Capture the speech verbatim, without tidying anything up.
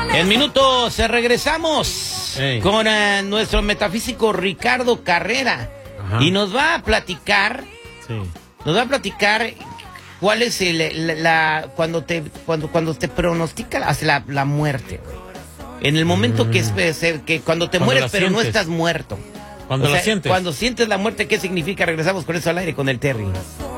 En minutos regresamos Ey. con uh, nuestro metafísico Ricardo Carrera. Ajá. Y nos va a platicar, sí. nos va a platicar cuál es el, la, la cuando te cuando cuando te pronostica la, la muerte. En el momento mm. que es que cuando te cuando mueres pero sientes. no estás muerto. Cuando o sea, la sientes. Cuando sientes la muerte, ¿qué significa? Regresamos con eso al aire con el Terry.